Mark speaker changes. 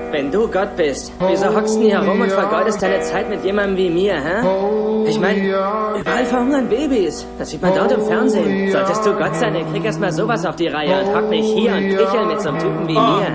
Speaker 1: Wenn du Gott bist, wieso hockst du hier rum und vergeudest deine Zeit mit jemandem wie mir, hä? Ich meine, überall verhungern Babys. Das sieht man dort im Fernsehen. Solltest du Gott sein, dann krieg erst mal sowas auf die Reihe und hock nicht hier und kichel mit so einem Typen wie mir,